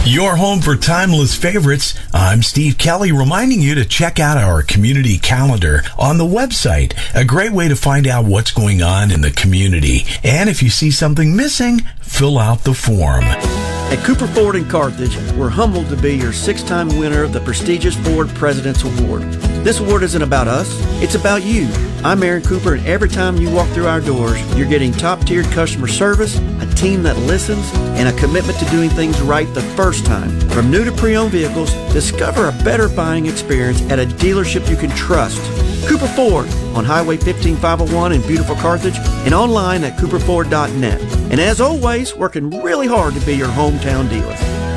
Your home for timeless favorites. I'm Steve Kelly, reminding you to check out our community calendar on the website. A great way to find out what's going on in the community. And if you see something missing, fill out the form. At Cooper Ford in Carthage, we're humbled to be your 6-time winner of the prestigious Ford President's Award. This award isn't about us, it's about you. I'm Aaron Cooper, and every time you walk through our doors, you're getting top-tiered customer service, a team that listens, and a commitment to doing things right the first time. From new to pre-owned vehicles, discover a better buying experience at a dealership you can trust. Cooper Ford on Highway 15501 in beautiful Carthage and online at cooperford.net. And as always, working really hard to be your hometown dealer.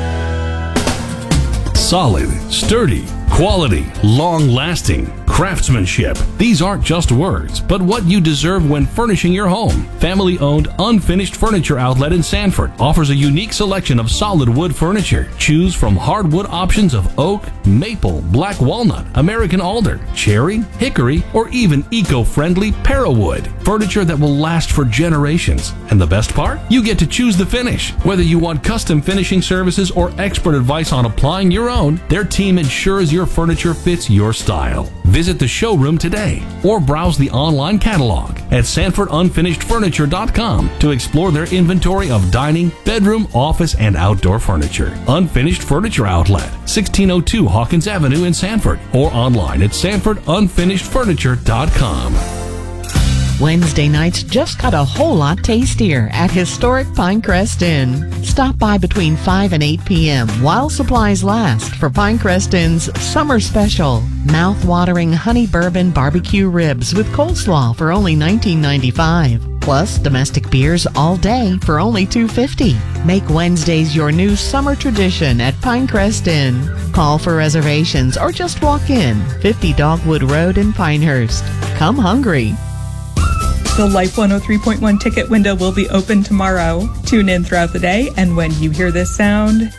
Solid, sturdy, quality, long-lasting, craftsmanship. These aren't just words, but what you deserve when furnishing your home. Family-owned, Unfinished Furniture Outlet in Sanford offers a unique selection of solid wood furniture. Choose from hardwood options of oak, maple, black walnut, American alder, cherry, hickory, or even eco-friendly parawood. Furniture that will last for generations. And the best part? You get to choose the finish. Whether you want custom finishing services or expert advice on applying your own, their team ensures your furniture fits your style. Visit the showroom today or browse the online catalog at SanfordUnfinishedFurniture.com to explore their inventory of dining, bedroom, office, and outdoor furniture. Unfinished Furniture Outlet, 1602 Hawkins Avenue in Sanford, or online at SanfordUnfinishedFurniture.com. Wednesday nights just got a whole lot tastier at historic Pinecrest Inn. Stop by between 5 and 8 p.m. while supplies last for Pinecrest Inn's summer special. Mouth-watering honey bourbon barbecue ribs with coleslaw for only $19.95. Plus domestic beers all day for only $2.50. Make Wednesdays your new summer tradition at Pinecrest Inn. Call for reservations or just walk in. 50 Dogwood Road in Pinehurst. Come hungry. The Life 103.1 ticket window will be open tomorrow. Tune in throughout the day, and when you hear this sound,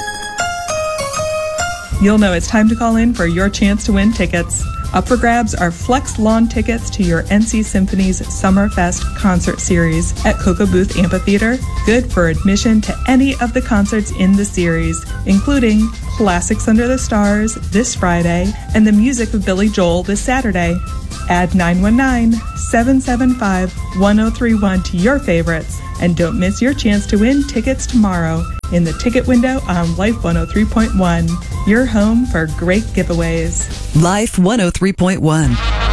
you'll know it's time to call in for your chance to win tickets. Up for grabs are Flex Lawn tickets to your NC Symphony's Summerfest concert series at Cocoa Booth Amphitheater, good for admission to any of the concerts in the series, including Classics Under the Stars this Friday and the music of Billy Joel this Saturday. Add 919-775-1031 to your favorites, and don't miss your chance to win tickets tomorrow in the ticket window on Life 103.1, your home for great giveaways. Life 103.1.